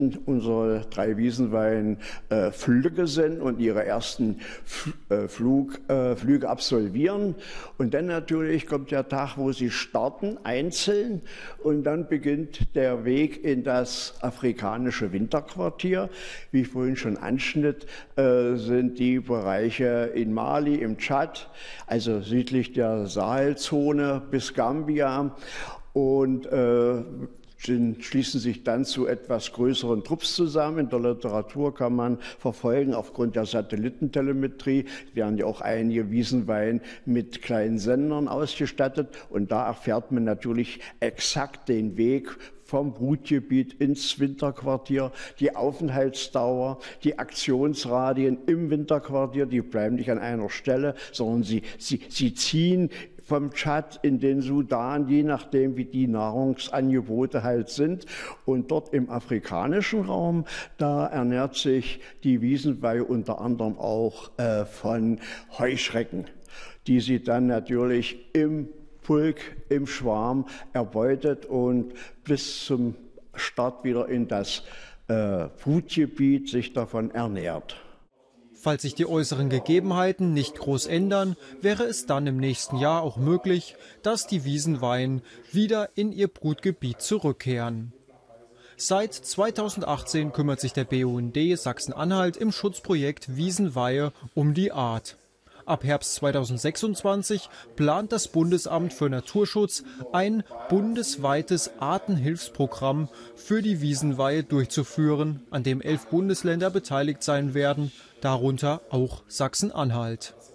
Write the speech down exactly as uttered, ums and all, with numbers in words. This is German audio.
unsere drei Wiesenweihen äh, Flügge sind und ihre ersten F äh, Flug, äh, Flüge absolvieren. Und dann natürlich kommt der Tag, wo sie starten, einzeln. Und dann beginnt der Weg in das afrikanische Winterquartier. Wie ich vorhin schon anschnitt, äh, sind die Bereiche in Mali, im Tschad, also südlich der Sahelzone bis Gambia. Und äh, schließen sich dann zu etwas größeren Trupps zusammen. In der Literatur kann man verfolgen, aufgrund der Satellitentelemetrie werden ja auch einige Wiesenweihen mit kleinen Sendern ausgestattet. Und da erfährt man natürlich exakt den Weg vom Brutgebiet ins Winterquartier, die Aufenthaltsdauer, die Aktionsradien im Winterquartier, die bleiben nicht an einer Stelle, sondern sie, sie, sie ziehen vom Tschad in den Sudan, je nachdem, wie die Nahrungsangebote halt sind. Und dort im afrikanischen Raum, da ernährt sich die Wiesenweihe unter anderem auch äh, von Heuschrecken, die sie dann natürlich im Pulk, im Schwarm erbeutet und bis zum Start wieder in das äh, Brutgebiet sich davon ernährt. Falls sich die äußeren Gegebenheiten nicht groß ändern, wäre es dann im nächsten Jahr auch möglich, dass die Wiesenweihen wieder in ihr Brutgebiet zurückkehren. Seit zweitausendachtzehn kümmert sich der B U N D Sachsen-Anhalt im Schutzprojekt Wiesenweihe um die Art. Ab Herbst zweitausendsechsundzwanzig plant das Bundesamt für Naturschutz ein bundesweites Artenhilfsprogramm für die Wiesenweihe durchzuführen, an dem elf Bundesländer beteiligt sein werden, darunter auch Sachsen-Anhalt.